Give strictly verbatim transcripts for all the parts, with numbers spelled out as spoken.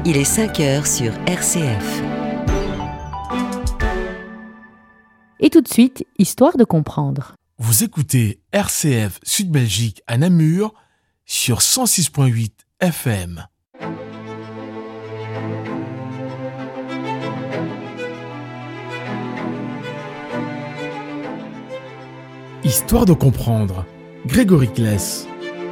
Il est cinq heures sur R C F. Et tout de suite, histoire de comprendre. Vous écoutez R C F Sud Belgique à Namur sur cent six virgule huit F M. Histoire de comprendre. Grégory Kless.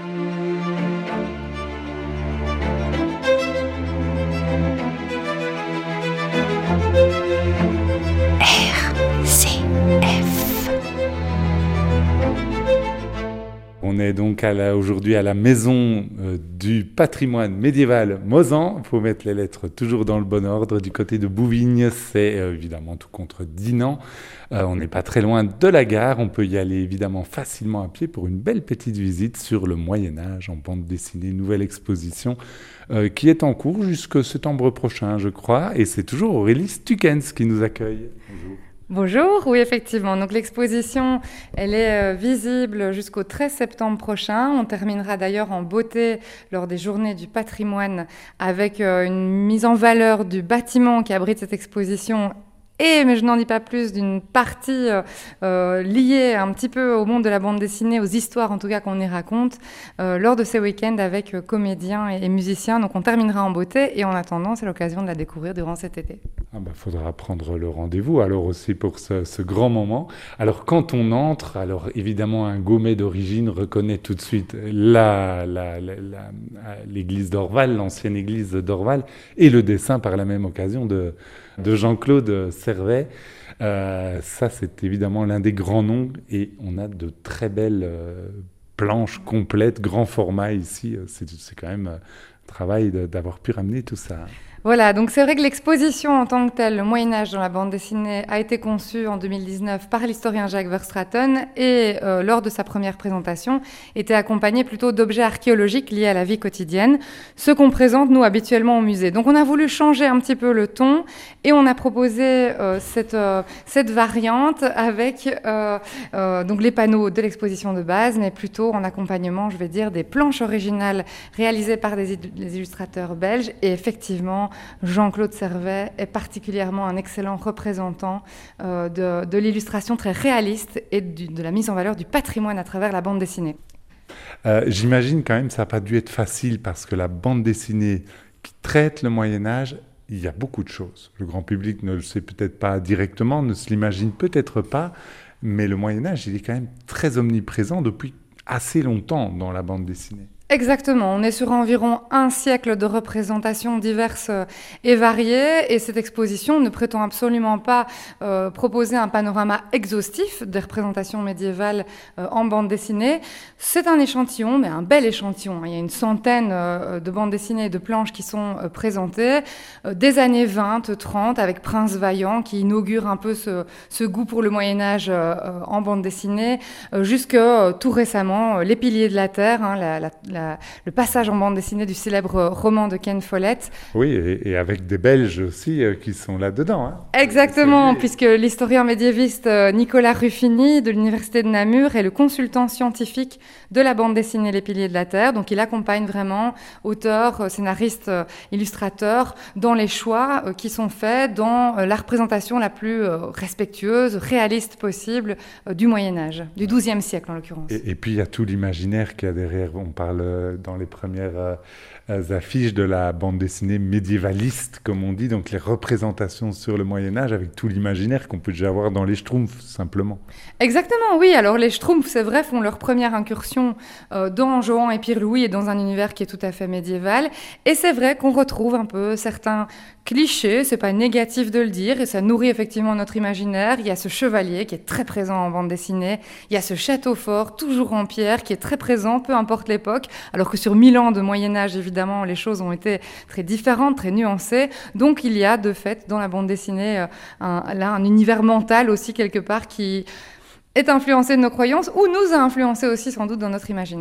On est donc à la, aujourd'hui à la maison euh, du patrimoine médiéval Mozan. Il faut mettre les lettres toujours dans le bon ordre. Du côté de Bouvignes, c'est euh, évidemment tout contre Dinan. Euh, on n'est pas très loin de la gare. On peut y aller évidemment facilement à pied pour une belle petite visite sur le Moyen-Âge en bande dessinée. Nouvelle exposition euh, qui est en cours jusqu'au septembre prochain, je crois. Et c'est toujours Aurélie Stukens qui nous accueille. Bonjour. Bonjour, oui effectivement, donc l'exposition elle est euh, visible jusqu'au treize septembre prochain. On terminera d'ailleurs en beauté lors des journées du patrimoine avec euh, une mise en valeur du bâtiment qui abrite cette exposition. Et, mais je n'en dis pas plus, d'une partie euh, euh, liée un petit peu au monde de la bande dessinée, aux histoires en tout cas qu'on y raconte, euh, lors de ces week-ends avec euh, comédiens et, et musiciens. Donc on terminera en beauté et en attendant, c'est l'occasion de la découvrir durant cet été. Ah bah, faudra prendre le rendez-vous alors aussi pour ce, ce grand moment. Alors quand on entre, alors évidemment un Gaumet d'origine reconnaît tout de suite la, la, la, la, l'église d'Orval, l'ancienne église d'Orval, et le dessin par la même occasion de... de Jean-Claude Servet. Euh, ça, c'est évidemment l'un des grands noms et on a de très belles euh, planches complètes, grand format ici. C'est, c'est quand même un travail de, d'avoir pu ramener tout ça. Voilà, donc c'est vrai que l'exposition en tant que telle, le Moyen-Âge dans la bande dessinée, a été conçue en deux mille dix-neuf par l'historien Jacques Verstraeten et euh, lors de sa première présentation, était accompagnée plutôt d'objets archéologiques liés à la vie quotidienne, ce qu'on présente nous habituellement au musée. Donc on a voulu changer un petit peu le ton et on a proposé euh, cette, euh, cette variante avec euh, euh, donc les panneaux de l'exposition de base, mais plutôt en accompagnement, je vais dire, des planches originales réalisées par des, des illustrateurs belges et effectivement, Jean-Claude Servet est particulièrement un excellent représentant euh, de, de l'illustration très réaliste et du, de la mise en valeur du patrimoine à travers la bande dessinée. Euh, j'imagine quand même que ça n'a pas dû être facile parce que la bande dessinée qui traite le Moyen-Âge, il y a beaucoup de choses. Le grand public ne le sait peut-être pas directement, ne se l'imagine peut-être pas, mais le Moyen-Âge, il est quand même très omniprésent depuis assez longtemps dans la bande dessinée. Exactement, on est sur environ un siècle de représentations diverses et variées et cette exposition ne prétend absolument pas euh, proposer un panorama exhaustif des représentations médiévales euh, en bande dessinée. C'est un échantillon, mais un bel échantillon. Il y a une centaine euh, de bandes dessinées et de planches qui sont euh, présentées euh, des années vingt, trente avec Prince Vaillant qui inaugure un peu ce, ce goût pour le Moyen-Âge euh, en bande dessinée euh, jusque euh, tout récemment euh, Les Piliers de la Terre, hein, la, la, la le passage en bande dessinée du célèbre roman de Ken Follett. Oui, et, et avec des Belges aussi euh, qui sont là-dedans. Hein. Exactement, puisque l'historien médiéviste euh, Nicolas Ruffini de l'Université de Namur est le consultant scientifique de la bande dessinée Les Piliers de la Terre. Donc il accompagne vraiment auteurs, scénaristes, euh, illustrateurs dans les choix euh, qui sont faits dans euh, la représentation la plus euh, respectueuse, réaliste possible euh, du Moyen-Âge, du douzième siècle en l'occurrence. Et, et puis il y a tout l'imaginaire qu'il y a derrière. On parle dans les premières euh, affiches de la bande dessinée médiévaliste, comme on dit, donc les représentations sur le Moyen-Âge avec tout l'imaginaire qu'on peut déjà avoir dans les Schtroumpfs, simplement. Exactement, oui. Alors les Schtroumpfs, c'est vrai, font leur première incursion euh, dans Johan et Pierre-Louis et dans un univers qui est tout à fait médiéval. Et c'est vrai qu'on retrouve un peu certains cliché, c'est pas négatif de le dire, et ça nourrit effectivement notre imaginaire. Il y a ce chevalier qui est très présent en bande dessinée, il y a ce château fort, toujours en pierre, qui est très présent, peu importe l'époque, alors que sur mille ans de Moyen-Âge, évidemment, les choses ont été très différentes, très nuancées. Donc il y a de fait dans la bande dessinée un, là, un univers mental aussi quelque part qui est influencé de nos croyances ou nous a influencé aussi sans doute dans notre imaginaire.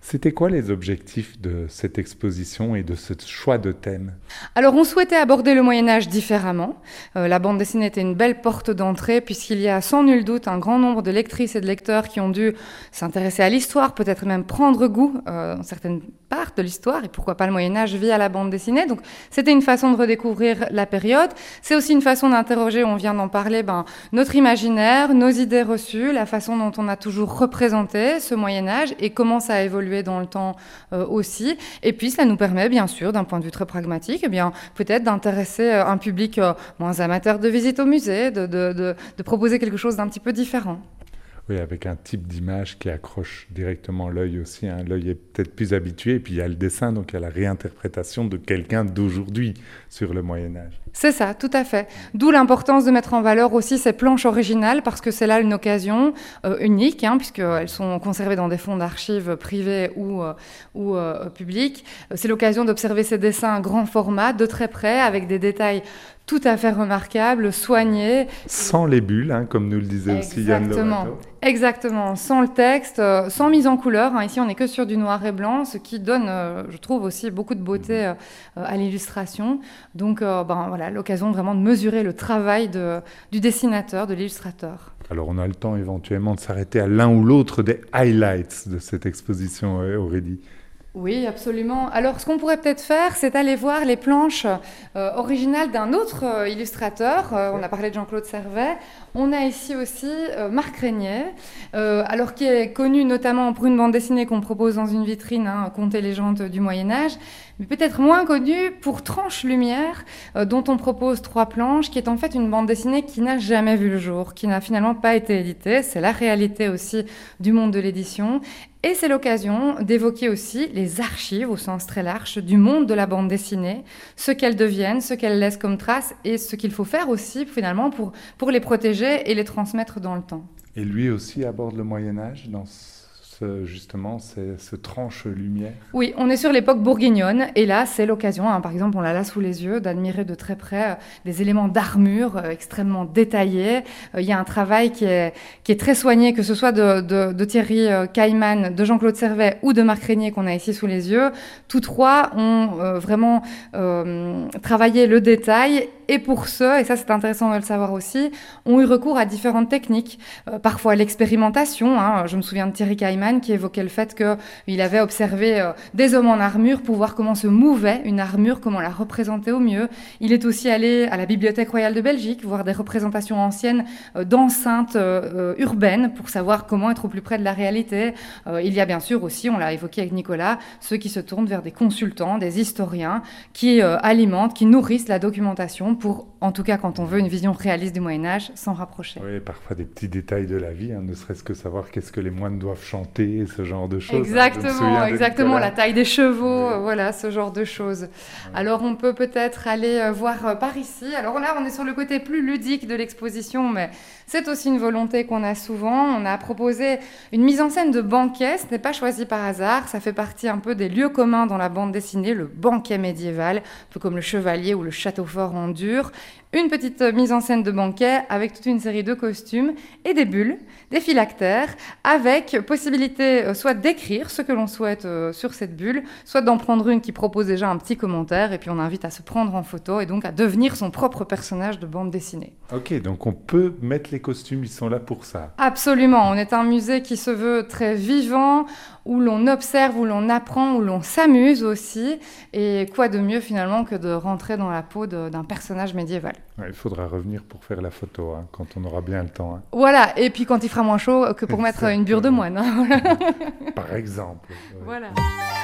C'était quoi les objectifs de cette exposition et de ce choix de thème ? Alors, on souhaitait aborder le Moyen-Âge différemment. Euh, la bande dessinée était une belle porte d'entrée puisqu'il y a sans nul doute un grand nombre de lectrices et de lecteurs qui ont dû s'intéresser à l'histoire, peut-être même prendre goût euh, dans certaines parts de l'histoire, et pourquoi pas le Moyen-Âge via la bande dessinée. Donc, c'était une façon de redécouvrir la période. C'est aussi une façon d'interroger, on vient d'en parler, ben, notre imaginaire, nos idées reçues, la façon dont on a toujours représenté ce Moyen-Âge et comment ça a évolué dans le temps euh, aussi. Et puis, ça nous permet, bien sûr, d'un point de vue très pragmatique, eh bien, peut-être d'intéresser euh, un public euh, moins amateur de visite au musée, de, de, de, de proposer quelque chose d'un petit peu différent. Oui, avec un type d'image qui accroche directement l'œil aussi. Hein. L'œil est peut-être plus habitué, et puis il y a le dessin, donc il y a la réinterprétation de quelqu'un d'aujourd'hui sur le Moyen-Âge. C'est ça, tout à fait. D'où l'importance de mettre en valeur aussi ces planches originales, parce que c'est là une occasion euh, unique, hein, puisqu'elles sont conservées dans des fonds d'archives privés ou, euh, ou euh, publics. C'est l'occasion d'observer ces dessins grand format, de très près, avec des détails tout à fait remarquables, soignés. Sans les bulles, hein, comme nous le disait aussi Yann Lovato. Exactement, sans le texte, euh, sans mise en couleur. Hein. Ici, on n'est que sur du noir et blanc, ce qui donne, euh, je trouve, aussi beaucoup de beauté euh, à l'illustration. Donc, euh, ben, voilà, l'occasion vraiment de mesurer le travail de, du dessinateur, de l'illustrateur. Alors, on a le temps éventuellement de s'arrêter à l'un ou l'autre des highlights de cette exposition, Aurélie. Oui, absolument. Alors, ce qu'on pourrait peut-être faire, c'est aller voir les planches euh, originales d'un autre euh, illustrateur. Euh, on a parlé de Jean-Claude Servet. On a ici aussi euh, Marc Régnier, euh, alors qui est connu notamment pour une bande dessinée qu'on propose dans une vitrine, hein, Contes et légendes du Moyen-Âge, mais peut-être moins connu pour Tranche Lumière, euh, dont on propose trois planches, qui est en fait une bande dessinée qui n'a jamais vu le jour, qui n'a finalement pas été éditée. C'est la réalité aussi du monde de l'édition. Et c'est l'occasion d'évoquer aussi les archives, au sens très large, du monde de la bande dessinée, ce qu'elles deviennent, ce qu'elles laissent comme traces et ce qu'il faut faire aussi, finalement, pour, pour les protéger et les transmettre dans le temps. Et lui aussi aborde le Moyen-Âge dans ce, justement ce, ce tranche lumière. Oui, on est sur l'époque bourguignonne et là, c'est l'occasion, hein, par exemple, on l'a là sous les yeux, d'admirer de très près euh, des éléments d'armure euh, extrêmement détaillés. Il euh, y a un travail qui est, qui est très soigné, que ce soit de, de, de Thierry euh, Cailleman, de Jean-Claude Servet ou de Marc Régnier qu'on a ici sous les yeux. Tous trois ont euh, vraiment euh, travaillé le détail. Et pour ce, et ça c'est intéressant de le savoir aussi, ont eu recours à différentes techniques. Euh, parfois l'expérimentation, hein, je me souviens de Thierry Cailleman qui évoquait le fait qu'il avait observé euh, des hommes en armure pour voir comment se mouvait une armure, comment la représenter au mieux. Il est aussi allé à la Bibliothèque royale de Belgique, voir des représentations anciennes euh, d'enceintes euh, urbaines pour savoir comment être au plus près de la réalité. Euh, il y a bien sûr aussi, on l'a évoqué avec Nicolas, ceux qui se tournent vers des consultants, des historiens, qui euh, alimentent, qui nourrissent la documentation pour, en tout cas quand on veut une vision réaliste du Moyen-Âge, s'en rapprocher. Oui, parfois des petits détails de la vie, hein, ne serait-ce que savoir qu'est-ce que les moines doivent chanter, ce genre de choses. Exactement, hein, exactement, la taille des chevaux, oui. euh, voilà, ce genre de choses. Oui. Alors on peut peut-être aller euh, voir euh, par ici. Alors là, on est sur le côté plus ludique de l'exposition, mais c'est aussi une volonté qu'on a souvent. On a proposé une mise en scène de banquet, ce n'est pas choisi par hasard, ça fait partie un peu des lieux communs dans la bande dessinée, le banquet médiéval, un peu comme le chevalier ou le château fort en dur. Une petite mise en scène de banquet avec toute une série de costumes et des bulles, des phylactères, avec possibilité euh, soit d'écrire ce que l'on souhaite euh, sur cette bulle, soit d'en prendre une qui propose déjà un petit commentaire, et puis on invite à se prendre en photo et donc à devenir son propre personnage de bande dessinée. Ok, donc on peut mettre les costumes, ils sont là pour ça. Absolument, on est un musée qui se veut très vivant, où l'on observe, où l'on apprend, où l'on s'amuse aussi, et quoi de mieux finalement que de rentrer dans la peau de, d'un personnage médiéval. Ouais, il faudra revenir pour faire la photo, hein, quand on aura bien le temps. Hein. Voilà, et puis quand il fera moins chaud que pour mettre une bure de moine. Hein, voilà. Par exemple. Ouais. Voilà.